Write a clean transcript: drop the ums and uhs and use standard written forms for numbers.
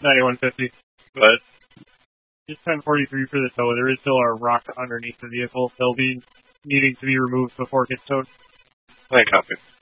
9150. But just 1043 for the tow. There is still a rock underneath the vehicle. They'll be needing to be removed before it gets towed. I copy.